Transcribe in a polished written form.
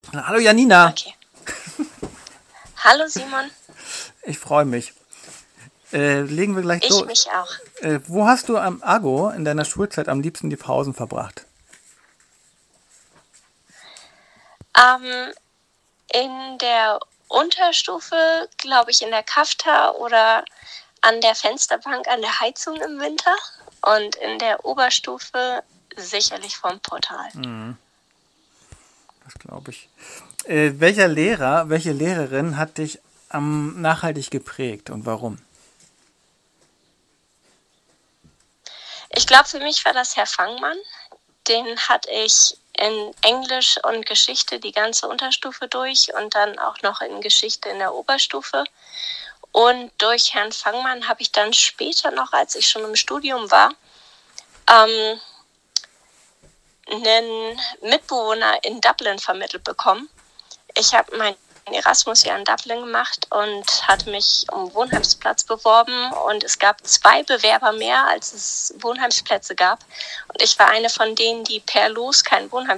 Hallo Janina, Okay. Hallo Simon, ich freue mich. Legen wir gleich ich los. mich auch. Wo hast du am Ago in deiner Schulzeit am liebsten die Pausen verbracht? Ähm, in der Unterstufe, glaube ich, in der Kafta oder an der Fensterbank an der Heizung im Winter und in der Oberstufe sicherlich vom Portal. Das glaube ich. Welcher Lehrer, welche Lehrerin hat dich am nachhaltig geprägt und warum? Ich glaube, für mich war das Herr Fangmann. Den hatte ich in Englisch und Geschichte die ganze Unterstufe durch und dann auch noch in Geschichte in der Oberstufe. Und durch Herrn Fangmann habe ich dann später noch, als ich schon im Studium war, einen Mitbewohner in Dublin vermittelt bekommen. Ich habe mein Erasmus-Jahr in Dublin gemacht und hatte mich um Wohnheimsplatz beworben und es gab 2 Bewerber mehr, als es Wohnheimsplätze gab. Und ich war eine von denen, die per Los keinen Wohnheimsplatz